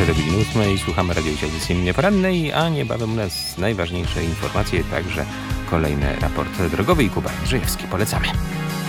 do godziny 8. Słuchamy radiowej audycji nieporannej, a niebawem u nas najważniejsze informacje, także kolejny raport drogowy i Kuba Andrzejewski. Polecamy.